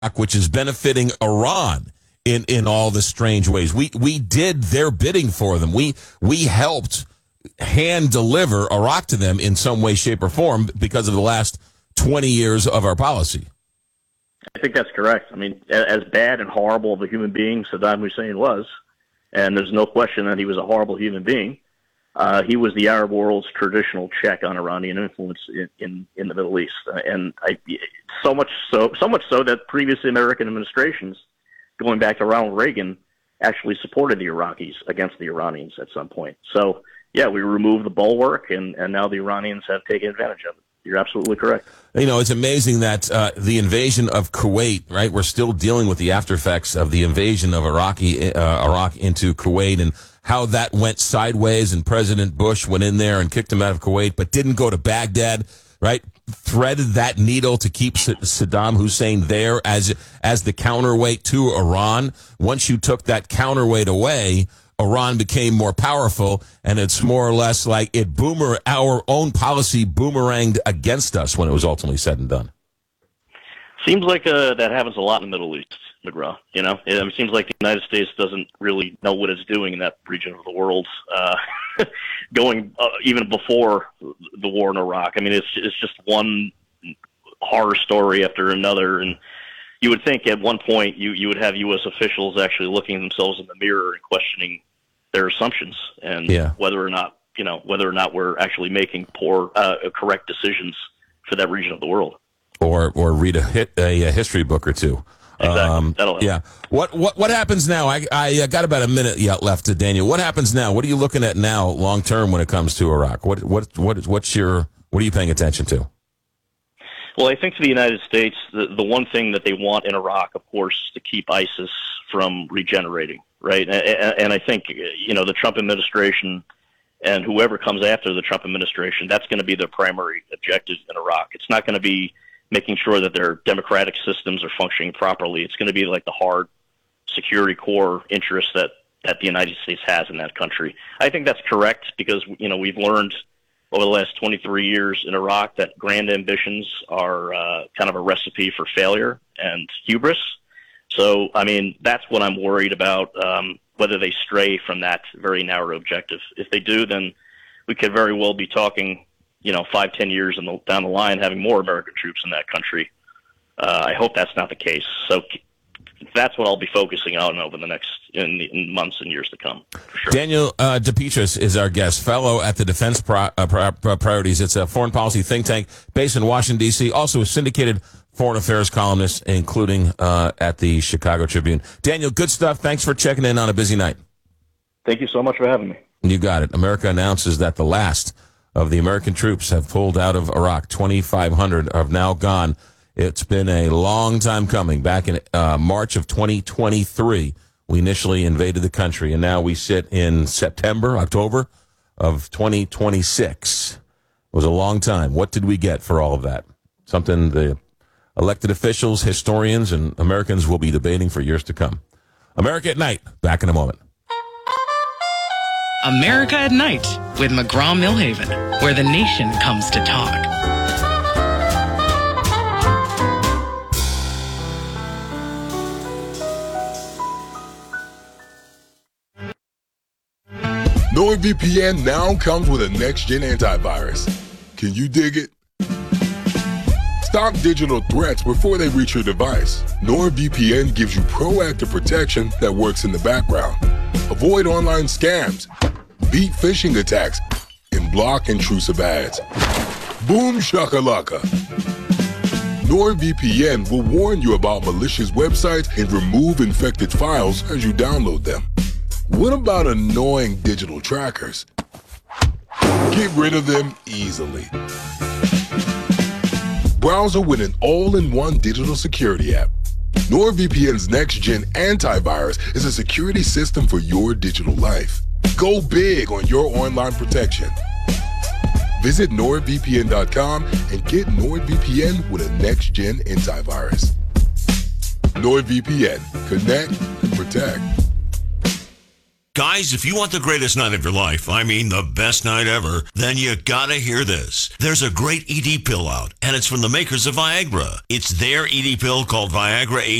which is benefiting Iran in all the strange ways. We did their bidding for them. We helped hand deliver Iraq to them in some way, shape, or form because of the last 20 years of our policy. I think that's correct. I mean, as bad and horrible of a human being Saddam Hussein was, and there's no question that he was a horrible human being, he was the Arab world's traditional check on Iranian influence in the Middle East. And so much so that previous American administrations, going back to Ronald Reagan, actually supported the Iraqis against the Iranians at some point. So, yeah, we removed the bulwark, and now the Iranians have taken advantage of it. You're absolutely correct. You know, it's amazing that the invasion of Kuwait, right? We're still dealing with the after effects of the invasion of Iraq into Kuwait and how that went sideways, and President Bush went in there and kicked him out of Kuwait, but didn't go to Baghdad, right? Threaded that needle to keep Saddam Hussein there as the counterweight to Iran. Once you took that counterweight away, Iran became more powerful, and it's more or less like our own policy boomeranged against us when it was ultimately said and done. Seems like that happens a lot in the Middle East, McGraw. You know, it seems like the United States doesn't really know what it's doing in that region of the world, going even before the war in Iraq. I mean, it's just one horror story after another, and you would think at one point you would have U.S. officials actually looking at themselves in the mirror and questioning their assumptions and whether or not we're actually making correct decisions for that region of the world. Or read a history book or two. Exactly. That'll help. Yeah. What happens now? I got about a minute yet left to Daniel. What happens now? What are you looking at now, long term, when it comes to Iraq? What are you paying attention to? Well, I think for the United States, the one thing that they want in Iraq, of course, is to keep ISIS from regenerating, right? And I think, the Trump administration and whoever comes after the Trump administration, that's going to be their primary objective in Iraq. It's not going to be making sure that their democratic systems are functioning properly. It's going to be like the hard security core interests that the United States has in that country. I think that's correct because, we've learned over the last 23 years in Iraq that grand ambitions are kind of a recipe for failure and hubris. So, I mean, that's what I'm worried about, whether they stray from that very narrow objective. If they do, then we could very well be talking, 5-10 years down the line, having more American troops in that country. I hope that's not the case. So that's what I'll be focusing on over the next in months and years to come. For sure. Daniel DePetris is our guest, fellow at the Defense Priorities. It's a foreign policy think tank based in Washington, D.C., also a syndicated foreign affairs columnist, including at the Chicago Tribune. Daniel, good stuff. Thanks for checking in on a busy night. Thank you so much for having me. You got it. America announces that the last of the American troops have pulled out of Iraq. 2,500 have now gone. It's been a long time coming. Back in March of 2023, we initially invaded the country, and now we sit in October of 2026. It was a long time. What did we get for all of that? Something the elected officials, historians, and Americans will be debating for years to come. America at Night. Back in a moment. America at Night with McGraw-Milhaven, where the nation comes to talk. NordVPN now comes with a next-gen antivirus. Can you dig it? Stop digital threats before they reach your device. NordVPN gives you proactive protection that works in the background. Avoid online scams, beat phishing attacks, and block intrusive ads. Boom shakalaka. NordVPN will warn you about malicious websites and remove infected files as you download them. What about annoying digital trackers? Get rid of them easily. Browser with an all-in-one digital security app. NordVPN's next-gen antivirus is a security system for your digital life. Go big on your online protection. Visit NordVPN.com and get NordVPN with a next-gen antivirus. NordVPN. Connect and protect. Guys, if you want the greatest night of your life, I mean the best night ever, then you gotta hear this. There's a great ED pill out, and it's from the makers of Viagra. It's their ED pill called Viagra